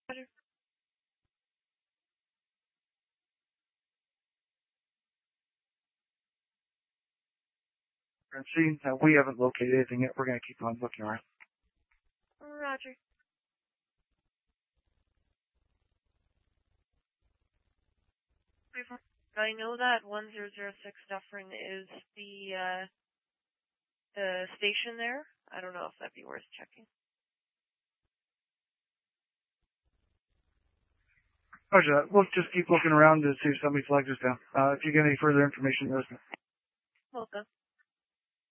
Roger. And seeing that we haven't located anything yet, we're going to keep on looking around. Roger. I know that 1006 Dufferin is the station there. I don't know if that'd be worth checking. Roger that. We'll just keep looking around to see if somebody flags us down. If you get any further information, let us know. Welcome.